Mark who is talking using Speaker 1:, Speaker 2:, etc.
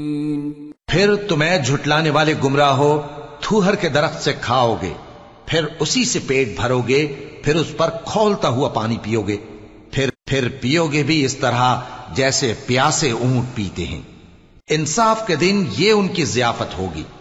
Speaker 1: फिर तुम्हें झुटलाने वाले गुमराह हो थूहर के दरख्त से खाओगे, फिर उसी से पेट भरोगे, फिर उस पर खौलता हुआ पानी पियोगे, फिर पियोगे भी इस तरह जैसे प्यासे ऊंट पीते हैं। इंसाफ के दिन ये उनकी ज़ियाफत होगी।